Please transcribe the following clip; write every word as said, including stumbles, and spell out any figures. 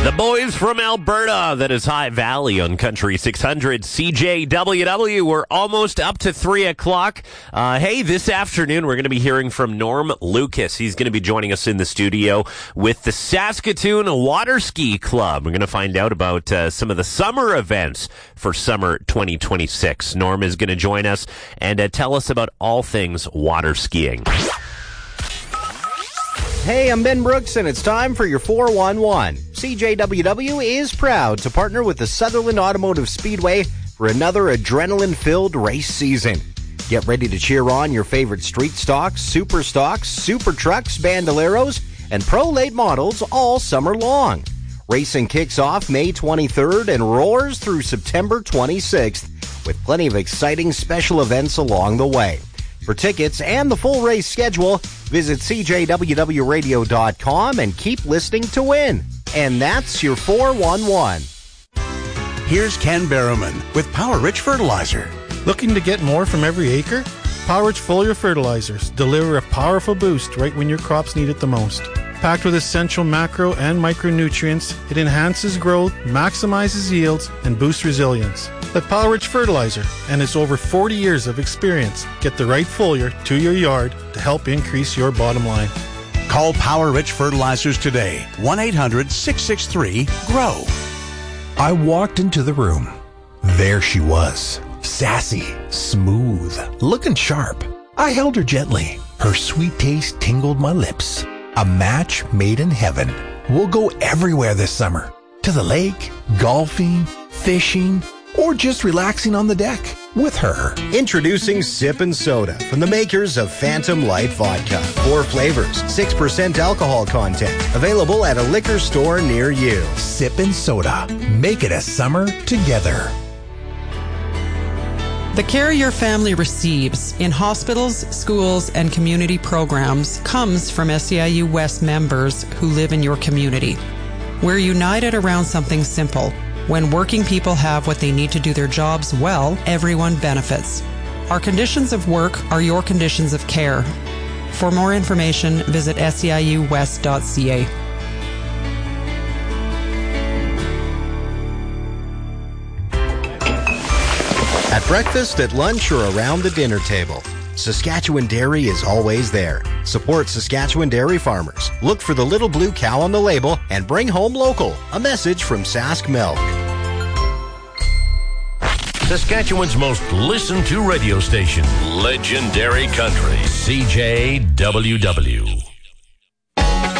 The boys from Alberta, that is High Valley on Country six hundred C J W W. We're almost up to three o'clock. Uh, hey, this afternoon we're going to be hearing from Norm Lucas. He's going to be joining us in the studio with the Saskatoon Water Ski Club. We're going to find out about uh, some of the summer events for summer twenty twenty-six. Norm is going to join us and uh, tell us about all things water skiing. Hey, I'm Ben Brooks, and it's time for your four one one. C J W W is proud to partner with the Sutherland Automotive Speedway for another adrenaline-filled race season. Get ready to cheer on your favorite street stocks, super stocks, super trucks, bandoleros, and pro late models all summer long. Racing kicks off May twenty-third and roars through September twenty-sixth with plenty of exciting special events along the way. For tickets and the full race schedule, visit C J W W radio dot com and keep listening to win. And that's your four one one. Here's Ken Barrowman with Power Rich Fertilizer. Looking to get more from every acre? Power Rich foliar fertilizers deliver a powerful boost right when your crops need it the most. Packed with essential macro and micronutrients, it enhances growth, maximizes yields, and boosts resilience. Let Power Rich Fertilizer and its over forty years of experience get the right foliar to your yard to help increase your bottom line. Call Power Rich Fertilizers today. one eight hundred six six three GROW. I walked into the room. There she was. Sassy, smooth, looking sharp. I held her gently. Her sweet taste tingled my lips. A match made in heaven. We'll go everywhere this summer. To the lake, golfing, fishing, or just relaxing on the deck with her. Introducing Sip and Soda from the makers of Phantom Light Vodka. Four flavors, six percent alcohol content. Available at a liquor store near you. Sip and Soda. Make it a summer together. The care your family receives in hospitals, schools, and community programs comes from S E I U West members who live in your community. We're united around something simple. When working people have what they need to do their jobs well, everyone benefits. Our conditions of work are your conditions of care. For more information, visit S E I U west dot C A. At breakfast, at lunch, or around the dinner table, Saskatchewan Dairy is always there. Support Saskatchewan dairy farmers. Look for the little blue cow on the label and bring home local. A message from Sask Milk. Saskatchewan's most listened to radio station, Legendary Country, C J W W.